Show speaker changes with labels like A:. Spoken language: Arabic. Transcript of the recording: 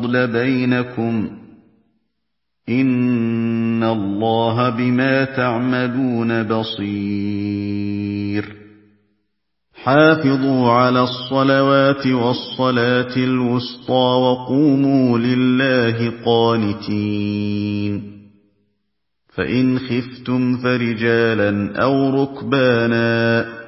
A: الْفَضْلَ بَيْنَكُمْ ۚ إِنَّ اللَّهَ بِمَا تَعْمَلُونَ بَصِيرٌ حافظوا على الصلوات والصلاة الوسطى وقوموا لله قانتين فإن خفتم فرجالا أو ركبانا